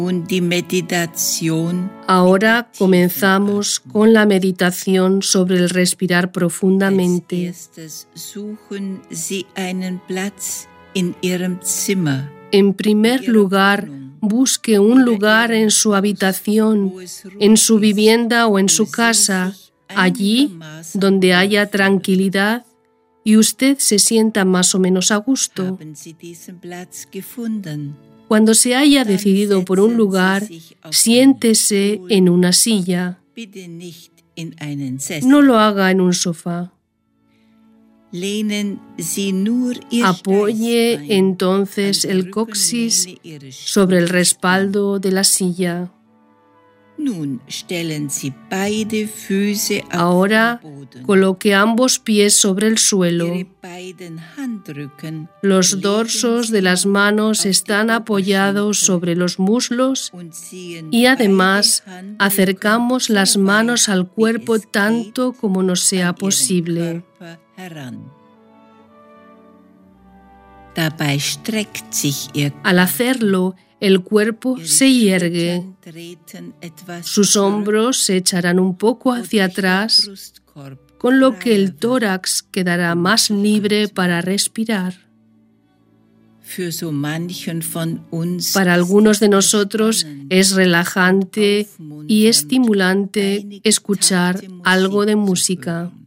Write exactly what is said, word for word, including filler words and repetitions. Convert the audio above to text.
Ahora comenzamos con la meditación sobre el respirar profundamente. En primer lugar, busque un lugar en su habitación, en su vivienda o en su casa, allí donde haya tranquilidad y usted se sienta más o menos a gusto. Cuando se haya decidido por un lugar, siéntese en una silla. No lo haga en un sofá. Apoye entonces el coxis sobre el respaldo de la silla. Ahora coloque ambos pies sobre el suelo. Los dorsos de las manos están apoyados sobre los muslos y además acercamos las manos al cuerpo tanto como nos sea posible. Al hacerlo, el cuerpo se yergue. Sus hombros se echarán un poco hacia atrás, con lo que el tórax quedará más libre para respirar. Para algunos de nosotros es relajante y estimulante escuchar algo de música.